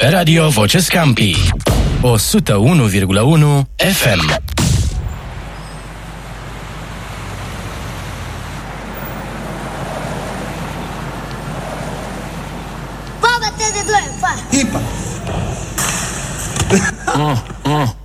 Radio Voce Scampi 101,1 FM. Vamos bater de dois, vai. Ipa.